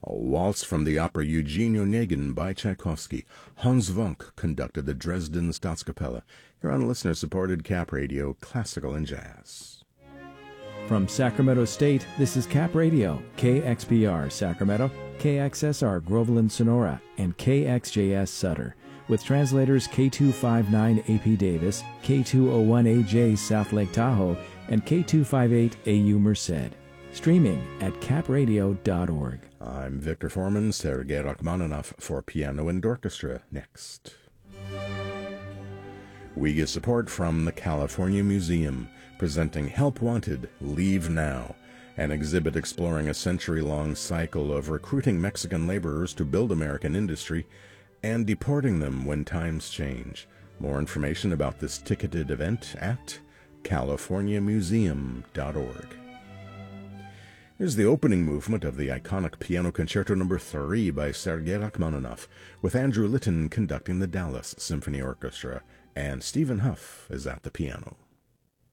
A waltz from the opera Eugene Onegin by Tchaikovsky. Hans Wunck conducted the Dresden Staatskapelle. Here on listener-supported Cap Radio, Classical and Jazz. From Sacramento State, this is Cap Radio, KXPR Sacramento, KXSR Groveland Sonora, and KXJS Sutter, with translators K259 AP Davis, K201AJ South Lake Tahoe, and K258 AU Merced. Streaming at capradio.org. I'm Victor Foreman, Sergei Rachmaninoff for piano and orchestra. Next. We get support from the California Museum, presenting Help Wanted, Leave Now, an exhibit exploring a century-long cycle of recruiting Mexican laborers to build American industry and deporting them when times change. More information about this ticketed event at californiamuseum.org. Here's the opening movement of the iconic Piano Concerto No. 3 by Sergei Rachmaninoff, with Andrew Litton conducting the Dallas Symphony Orchestra, and Stephen Huff is at the piano.